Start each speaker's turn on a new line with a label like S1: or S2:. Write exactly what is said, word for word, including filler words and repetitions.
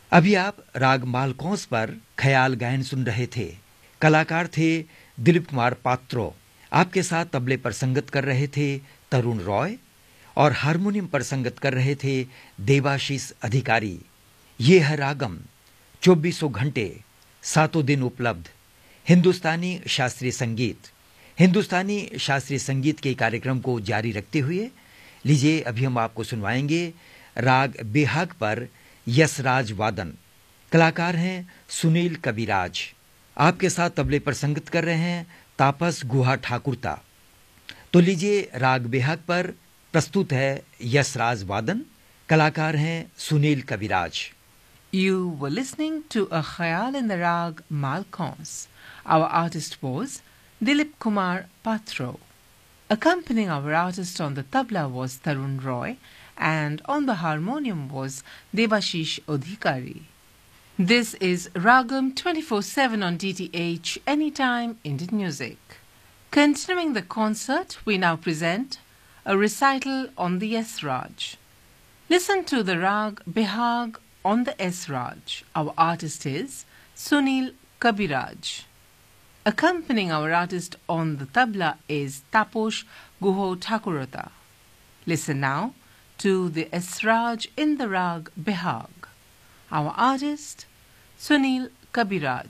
S1: अभी आप राग मालकौंस पर ख्याल गायन सुन रहे थे। कलाकार थे दिलीप कुमार पात्रो। आपके साथ तबले पर संगत कर रहे थे तरुण रॉय और हारमोनियम पर संगत कर रहे थे देवाशीष अधिकारी। ये है रागम, चौबीसों घंटे सातों दिन उपलब्ध हिंदुस्तानी शास्त्रीय संगीत। हिंदुस्तानी शास्त्रीय संगीत के कार्यक्रम को जारी रखते हुए लीजिए अभी हम आपको सुनवाएंगे राग बेहाग पर यशराज वादन। कलाकार हैं सुनील कविराज। आपके साथ तबले पर संगत कर रहे हैं तापस गुहा ठाकुरता। तो लीजिए राग बेहाग पर प्रस्तुत है यशराज वादन। कलाकार हैं सुनील कविराज।
S2: You were listening to a khayal in the rag Malkauns. Our artist was Dilip Kumar Patro. Accompanying our artist on the tabla was Tarun Roy, and on the harmonium was Devashish Adhikari. This is Ragam twenty-four seven on D T H, Anytime Indian Music. Continuing the concert, we now present a recital on the Esraj. Listen to the rag Behag on the Esraj. Our artist is Sunil Kabiraj. Accompanying our artist on the tabla is Taposh Guho Thakurata. Listen now to the Esraj in the rag Behag. Our artist Sunil Kabiraj.